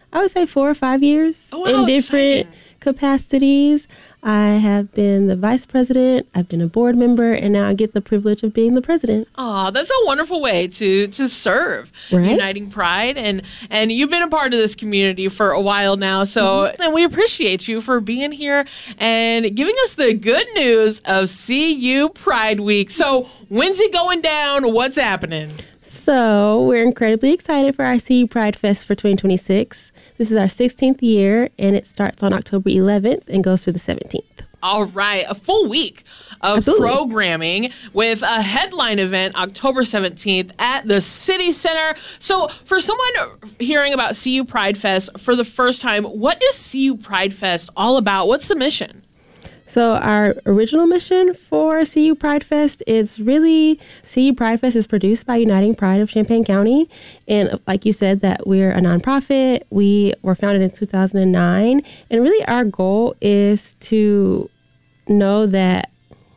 I would say 4 or 5 years in different capacities. I have been the vice president, I've been a board member, and now I get the privilege of being the president. Oh, that's a wonderful way to serve Uniting Pride. And you've been a part of this community for a while now. So and we appreciate you for being here and giving us the good news of CU Pride Week. So when's it going down? What's happening? So we're incredibly excited for our CU Pride Fest for 2026. This is our 16th year, and it starts on October 11th and goes through the 17th. All right. A full week of programming with a headline event October 17th at the City Center. So for someone hearing about CU Pride Fest for the first time, what is CU Pride Fest all about? What's the mission? So our original mission for CU Pride Fest is really, CU Pride Fest is produced by Uniting Pride of Champaign County. And like you said, that we're a nonprofit. We were founded in 2009. And really our goal is to know that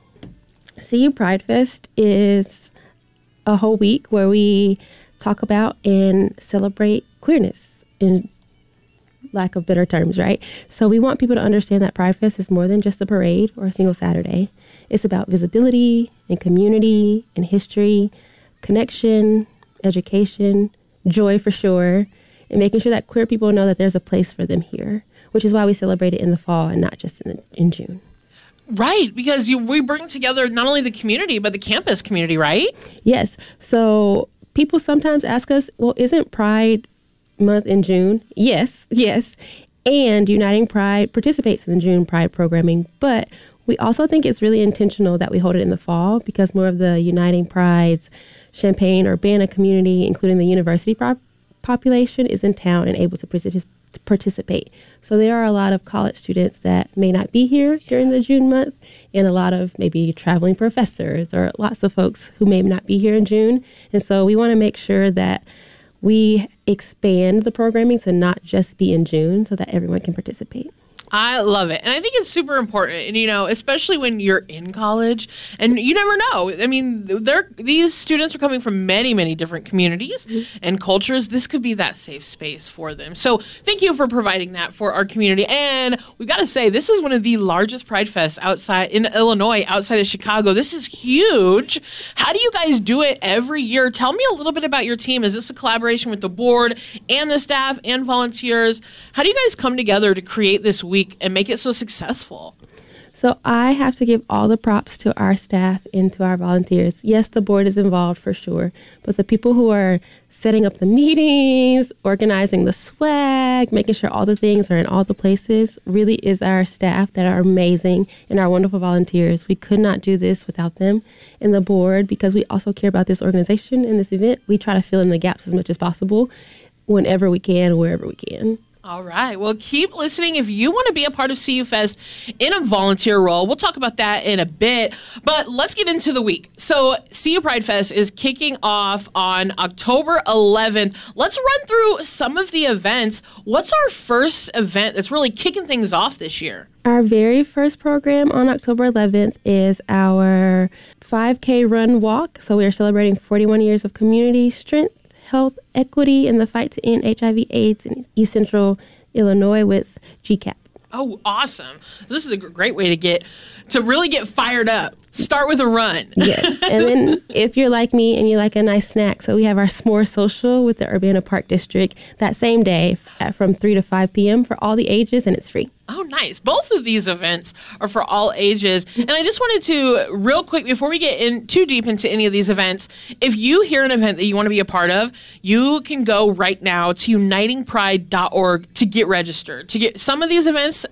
CU Pride Fest is a whole week where we talk about and celebrate queerness in lack of better terms, right? So we want people to understand that Pride Fest is more than just a parade or a single Saturday. It's about visibility and community and history, connection, education, joy for sure, and making sure that queer people know that there's a place for them here, which is why we celebrate it in the fall and not just in June. Right, because we bring together not only the community, but the campus community, right? Yes. So people sometimes ask us, well, isn't Pride Month in June? Yes. And Uniting Pride participates in the June Pride programming, but we also think it's really intentional that we hold it in the fall because more of the Uniting Pride's Champaign-Urbana community, including the university population, is in town and able to participate. So there are a lot of college students that may not be here during the June month, and a lot of maybe traveling professors or lots of folks who may not be here in June. And so we want to make sure that we expand the programming to not just be in June so that everyone can participate. I love it. And I think it's super important. And, especially when you're in college and you never know. I mean, these students are coming from many, many different communities and cultures. This could be that safe space for them. So thank you for providing that for our community. And we've got to say, this is one of the largest Pride Fests outside in Illinois, outside of Chicago. This is huge. How do you guys do it every year? Tell me a little bit about your team. Is this a collaboration with the board and the staff and volunteers? How do you guys come together to create this week and make it so successful? So I have to give all the props to our staff and to our volunteers. Yes, the board is involved for sure, but the people who are setting up the meetings, organizing the swag, making sure all the things are in all the places really is our staff that are amazing and our wonderful volunteers. We could not do this without them. And the board, because we also care about this organization and this event, we try to fill in the gaps as much as possible whenever we can, wherever we can. All right. Well, keep listening if you want to be a part of CU Fest in a volunteer role. We'll talk about that in a bit, but let's get into the week. So CU Pride Fest is kicking off on October 11th. Let's run through some of the events. What's our first event that's really kicking things off this year? Our very first program on October 11th is our 5K run walk. So we are celebrating 41 years of community strength, health, equity, and the fight to end HIV/AIDS in East Central Illinois with GCAP. Oh, awesome. This is a great way to really get fired up. Start with a run. Yes. And then if you're like me and you like a nice snack, so we have our s'more social with the Urbana Park District that same day from 3 to 5 p.m. for all the ages, and it's free. Oh, nice. Both of these events are for all ages. And I just wanted to, real quick, before we get in too deep into any of these events, if you hear an event that you want to be a part of, you can go right now to unitingpride.org to get registered. Some of these events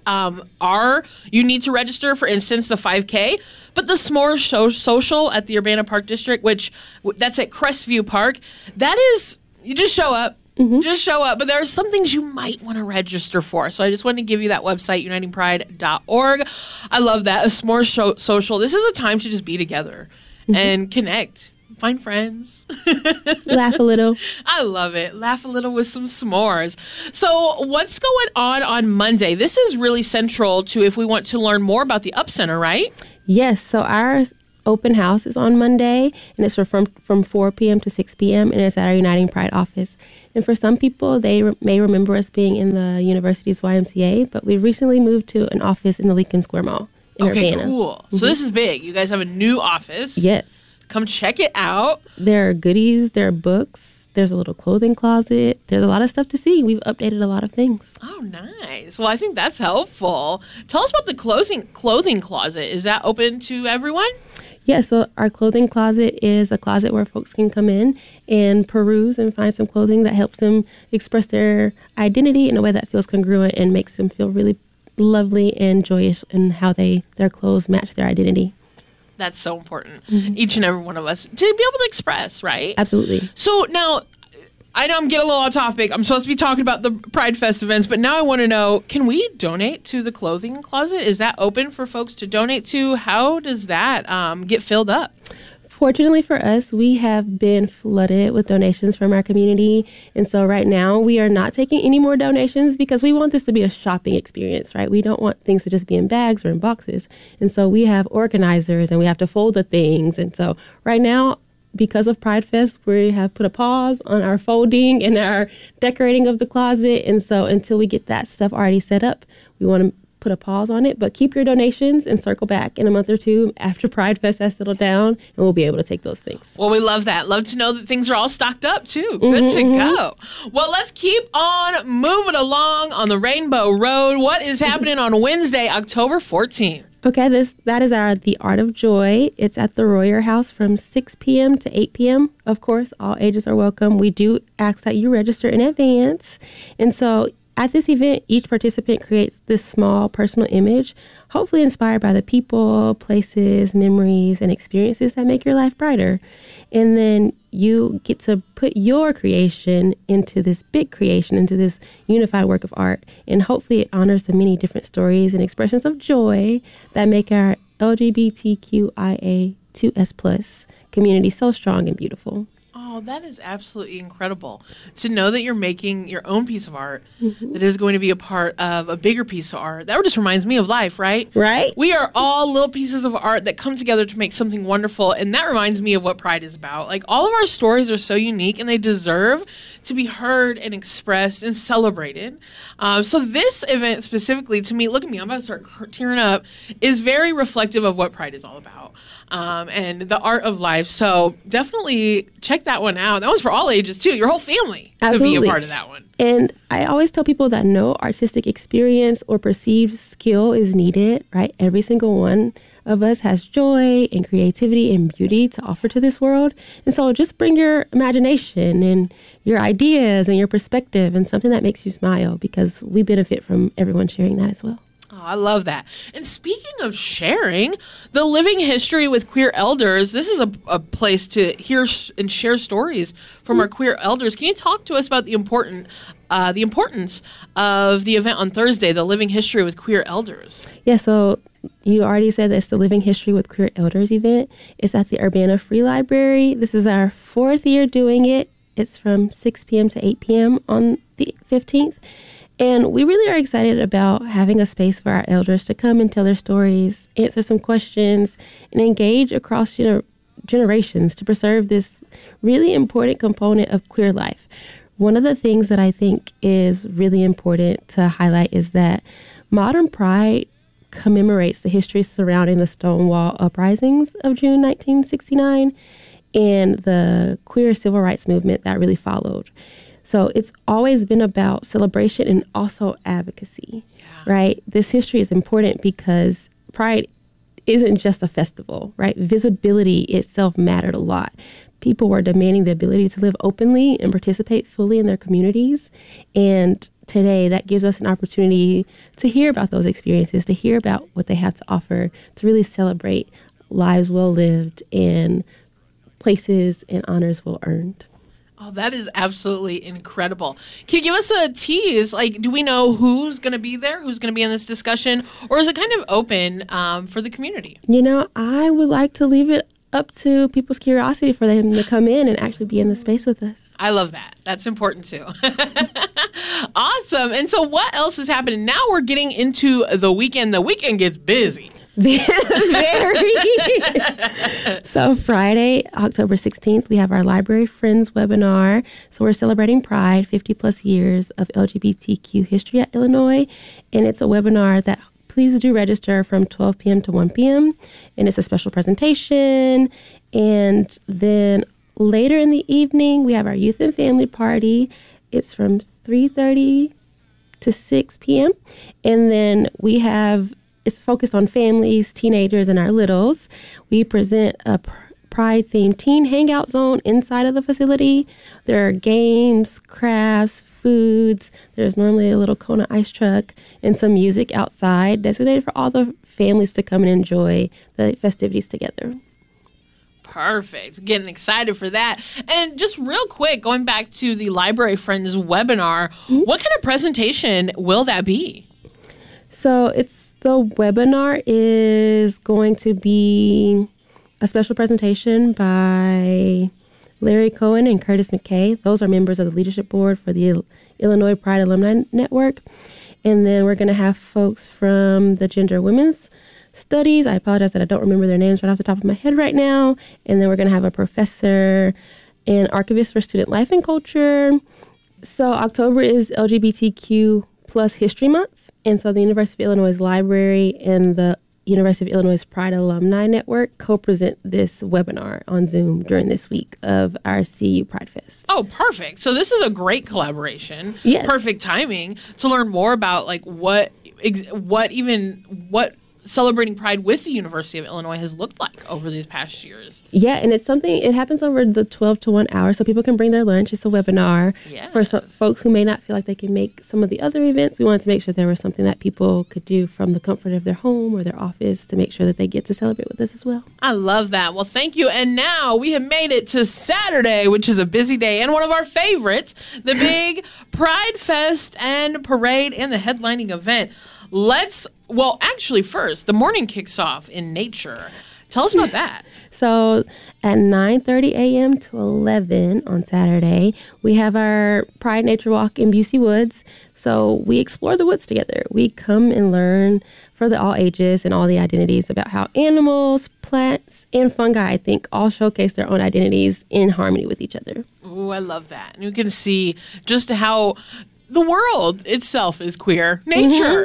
you need to register, for instance, the 5K, but the s'more social at the Urbana Park District, that's at Crestview Park, that is, you just show up. Just show up. But there are some things you might want to register for. So I just wanted to give you that website, unitingpride.org. I love that. A s'more social. This is a time to just be together and connect. Find friends. Laugh a little. I love it. Laugh a little with some s'mores. So what's going on Monday? This is really central to if we want to learn more about the Up Center, right? Yes. So our open house is on Monday, and it's from 4 p.m. to 6 p.m., and it's at our Uniting Pride office. And for some people, they may remember us being in the university's YMCA, but we recently moved to an office in the Lincoln Square Mall in Urbana. Cool. So this is big. You guys have a new office. Yes. Come check it out. There are goodies, there are books. There's a little clothing closet. There's a lot of stuff to see. We've updated a lot of things. Oh, nice. Well, I think that's helpful. Tell us about the clothing closet. Is that open to everyone? Yeah, so our clothing closet is a closet where folks can come in and peruse and find some clothing that helps them express their identity in a way that feels congruent and makes them feel really lovely and joyous in how their clothes match their identity. That's so important. Mm-hmm. Each and every one of us to be able to express, right? Absolutely. So now, I know I'm getting a little off topic. I'm supposed to be talking about the Pride Fest events, but now I want to know, can we donate to the clothing closet? Is that open for folks to donate to? How does that get filled up? Fortunately for us, we have been flooded with donations from our community. And so right now we are not taking any more donations because we want this to be a shopping experience, right? We don't want things to just be in bags or in boxes. And so we have organizers and we have to fold the things. And so right now, because of Pride Fest, we have put a pause on our folding and our decorating of the closet. And so until we get that stuff already set up, we want to put a pause on it, but keep your donations and circle back in a month or two after Pride Fest has settled down, and we'll be able to take those things. Well, we love that. Love to know that things are all stocked up, too. Good to go. Well, let's keep on moving along on the Rainbow Road. What is happening on Wednesday, October 14th? Okay, that is The Art of Joy. It's at the Royer House from 6 p.m. to 8 p.m. Of course, all ages are welcome. We do ask that you register in advance. And so at this event, each participant creates this small personal image, hopefully inspired by the people, places, memories, and experiences that make your life brighter. And then you get to put your creation into this big creation, into this unified work of art. And hopefully it honors the many different stories and expressions of joy that make our LGBTQIA2S+ community so strong and beautiful. Oh, that is absolutely incredible to know that you're making your own piece of art that is going to be a part of a bigger piece of art. That just reminds me of life, right? Right. We are all little pieces of art that come together to make something wonderful. And that reminds me of what Pride is about. Like, all of our stories are so unique and they deserve to be heard and expressed and celebrated. So this event specifically, to me, look at me, I'm about to start tearing up, is very reflective of what Pride is all about. And the art of life. So definitely check that one out. That one's for all ages, too. Your whole family Absolutely. could be a part of that one. And I always tell people that no artistic experience or perceived skill is needed, right? Every single one of us has joy and creativity and beauty to offer to this world. And so just bring your imagination and your ideas and your perspective and something that makes you smile, because we benefit from everyone sharing that as well. Oh, I love that. And speaking of sharing, the Living History with Queer Elders, this is a place to hear and share stories from our queer elders. Can you talk to us about the importance of the event on Thursday, the Living History with Queer Elders? Yeah, so you already said that it's the Living History with Queer Elders event. It's at the Urbana Free Library. This is our 4th year doing it. It's from 6 p.m. to 8 p.m. on the 15th. And we really are excited about having a space for our elders to come and tell their stories, answer some questions, and engage across generations to preserve this really important component of queer life. One of the things that I think is really important to highlight is that modern Pride commemorates the history surrounding the Stonewall uprisings of June 1969 and the queer civil rights movement that really followed. So it's always been about celebration and also advocacy, right? This history is important because Pride isn't just a festival, right? Visibility itself mattered a lot. People were demanding the ability to live openly and participate fully in their communities. And today that gives us an opportunity to hear about those experiences, to hear about what they have to offer, to really celebrate lives well lived and places and honors well earned. Oh, that is absolutely incredible. Can you give us a tease? Like, do we know who's going to be there? Who's going to be in this discussion? Or is it kind of open for the community? You know, I would like to leave it up to people's curiosity for them to come in and actually be in the space with us. I love that. That's important, too. Awesome. And so what else is happening? Now we're getting into the weekend. The weekend gets busy. Very. So Friday, October 16th, we have our Library Friends webinar. So we're celebrating Pride, 50 plus years of LGBTQ history at Illinois. And it's a webinar that please do register from 12 p.m. to 1 p.m. And it's a special presentation. And then later in the evening, we have our youth and family party. It's from 3:30 to 6 p.m. And then it's focused on families, teenagers, and our littles. We present a Pride-themed teen hangout zone inside of the facility. There are games, crafts, foods. There's normally a little Kona ice truck and some music outside designated for all the families to come and enjoy the festivities together. Perfect. Getting excited for that. And just real quick, going back to the Library Friends webinar, what kind of presentation will that be? So the webinar is going to be a special presentation by Larry Cohen and Curtis McKay. Those are members of the leadership board for the Illinois Pride Alumni Network. And then we're going to have folks from the Gender and Women's Studies. I apologize that I don't remember their names right off the top of my head right now. And then we're going to have a professor and archivist for student life and culture. So October is LGBTQ plus History Month. And so the University of Illinois Library and the University of Illinois Pride Alumni Network co-present this webinar on Zoom during this week of our CU Pride Fest. Oh, perfect. So this is a great collaboration. Yes. Perfect timing to learn more about like what celebrating Pride with the University of Illinois has looked like over these past years. Yeah, and it happens over the 12 to 1 hour, so people can bring their lunch. It's a webinar. Yes. For some folks who may not feel like they can make some of the other events. We wanted to make sure there was something that people could do from the comfort of their home or their office to make sure that they get to celebrate with us as well. I love that. Well, thank you. And now we have made it to Saturday, which is a busy day and one of our favorites, the big Pride Fest and Parade and the headlining event. First, the morning kicks off in nature. Tell us about that. So at 9:30 a.m. to 11 on Saturday, we have our Pride Nature Walk in Busey Woods. So we explore the woods together. We come and learn for all ages and all the identities about how animals, plants, and fungi, I think, all showcase their own identities in harmony with each other. Oh, I love that. And you can see just how the world itself is queer. Nature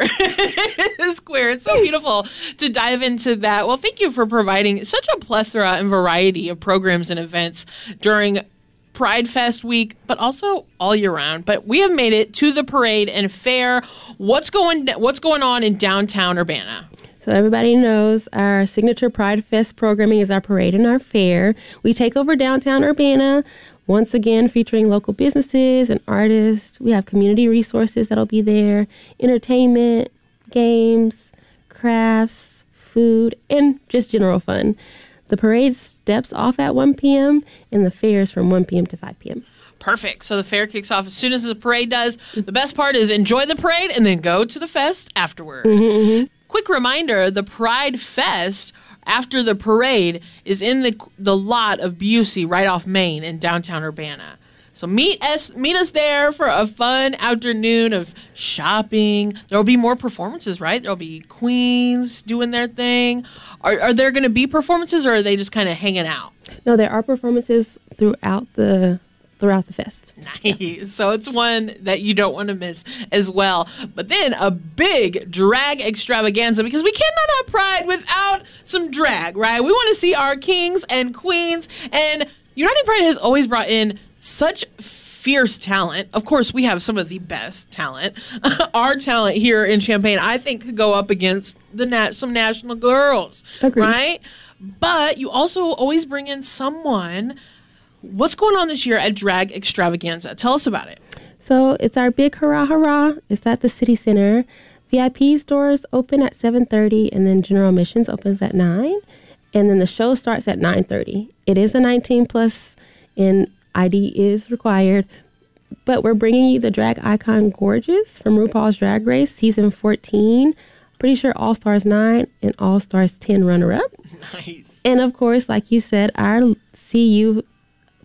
is queer. It's so beautiful to dive into that. Well, thank you for providing such a plethora and variety of programs and events during Pride Fest week, but also all year round. But we have made it to the parade and fair. What's going on in downtown Urbana? So everybody knows our signature Pride Fest programming is our parade and our fair. We take over downtown Urbana, once again featuring local businesses and artists. We have community resources that'll be there, entertainment, games, crafts, food, and just general fun. The parade steps off at 1 p.m. and the fair is from 1 p.m. to 5 p.m. Perfect. So the fair kicks off as soon as the parade does. The best part is enjoy the parade and then go to the fest afterward. Quick reminder, the Pride Fest after the parade is in the lot of Busey right off Main in downtown Urbana. So meet us there for a fun afternoon of shopping. There will be more performances, right? There will be queens doing their thing. Are there going to be performances, or are they just kind of hanging out? No, there are performances throughout the fest. Nice. So it's one that you don't want to miss as well. But then a big drag extravaganza, because we cannot have Pride without some drag, right? We want to see our kings and queens. And United Pride has always brought in such fierce talent. Of course, we have some of the best talent. Our talent here in Champaign, I think, could go up against some national girls, Agreed. Right? But you also always bring in someone. What's going on this year at Drag Extravaganza? Tell us about it. So it's our big hurrah hurrah. It's at the City Center. VIP doors open at 7:30, and then general admissions opens at 9. And then the show starts at 9:30. It is a 19 plus, and ID is required. But we're bringing you the drag icon Gorgeous from RuPaul's Drag Race season 14. Pretty sure All Stars 9 and All Stars 10 runner-up. Nice. And of course, like you said, our CU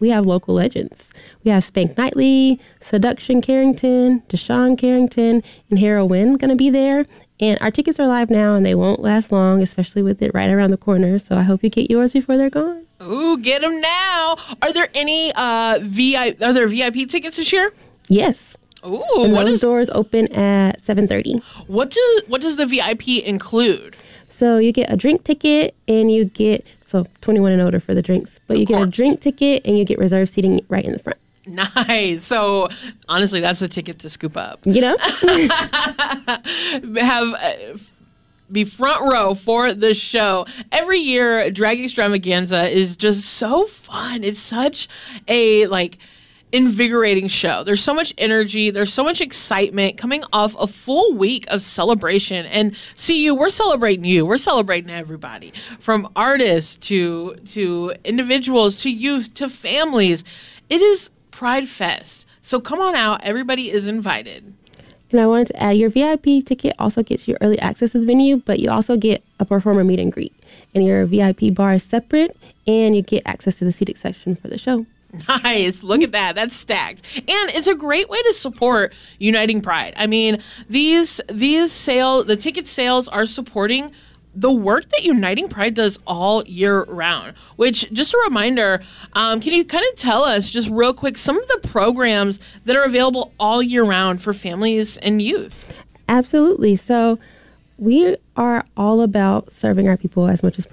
we have local legends. We have Spank Knightley, Seduction Carrington, Deshaun Carrington, and Heroin going to be there. And our tickets are live now, and they won't last long, especially with it right around the corner. So I hope you get yours before they're gone. Ooh, get them now. Are there any VIP tickets this year? Yes. Ooh, and those doors open at 7:30. What does the VIP include? So you get a drink ticket, and you get 21 and older for the drinks, but you get a drink ticket and you get reserved seating right in the front. Nice. So honestly, that's a ticket to scoop up. You know, be front row for the show. Every year, Drag Extravaganza is just so fun. It's such a invigorating show. There's so much energy. There's so much excitement coming off a full week of celebration. And we're celebrating you. We're celebrating everybody, from artists to individuals to youth to families. It is Pride Fest. So come on out. Everybody is invited. And I wanted to add, your VIP ticket also gets you early access to the venue, but you also get a performer meet and greet. And your VIP bar is separate, and you get access to the seated section for the show. Nice. Look at that. That's stacked. And it's a great way to support Uniting Pride. I mean, the ticket sales are supporting the work that Uniting Pride does all year round, which, just a reminder, can you kind of tell us just real quick some of the programs that are available all year round for families and youth? Absolutely. So we are all about serving our people as much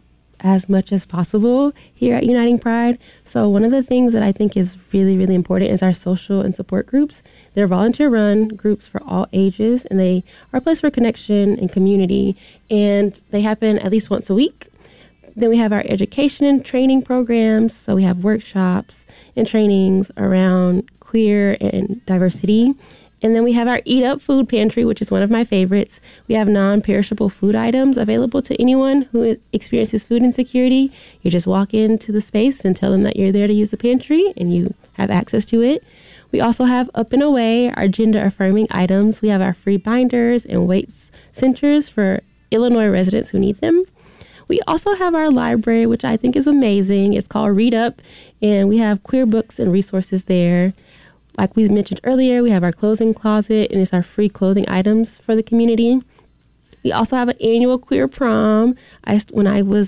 as possible here at Uniting Pride. So one of the things that I think is really, really important is our social and support groups. They're volunteer-run groups for all ages, and they are a place for connection and community, and they happen at least once a week. Then we have our education and training programs. So we have workshops and trainings around queer and diversity. And then we have our Eat Up Food Pantry, which is one of my favorites. We have non-perishable food items available to anyone who experiences food insecurity. You just walk into the space and tell them that you're there to use the pantry, and you have access to it. We also have Up and Away, our gender-affirming items. We have our free binders and weight centers for Illinois residents who need them. We also have our library, which I think is amazing. It's called Read Up, and we have queer books and resources there. Like we mentioned earlier, we have our clothing closet, and it's our free clothing items for the community. We also have an annual queer prom. When I was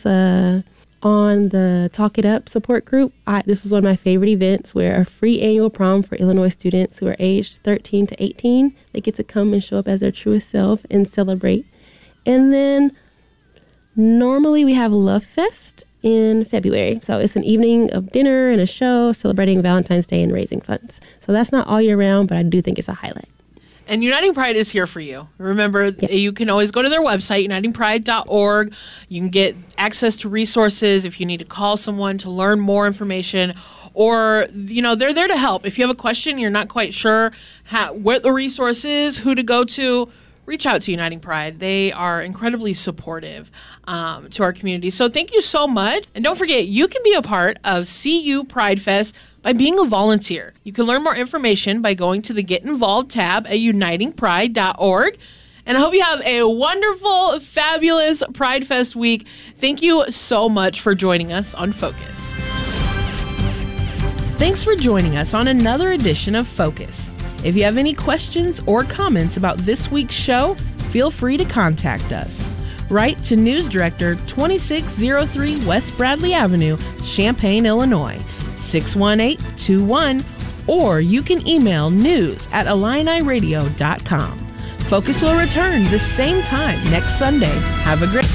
on the Talk It Up support group, this was one of my favorite events, where a free annual prom for Illinois students who are aged 13 to 18. They get to come and show up as their truest self and celebrate. And then normally we have Love Fest in February. So it's an evening of dinner and a show celebrating Valentine's Day and raising funds. So that's not all year round, but I do think it's a highlight. And Uniting Pride is here for you. Remember, You can always go to their website, unitingpride.org. You can get access to resources if you need to call someone to learn more information, or, they're there to help. If you have a question, you're not quite sure what the resource is, who to go to, reach out to Uniting Pride. They are incredibly supportive to our community. So thank you so much. And don't forget, you can be a part of CU Pride Fest by being a volunteer. You can learn more information by going to the Get Involved tab at unitingpride.org. And I hope you have a wonderful, fabulous Pride Fest week. Thank you so much for joining us on Focus. Thanks for joining us on another edition of Focus. If you have any questions or comments about this week's show, feel free to contact us. Write to News Director, 2603 West Bradley Avenue, Champaign, Illinois, 61821, or you can email news@IlliniRadio.com. Focus will return the same time next Sunday. Have a great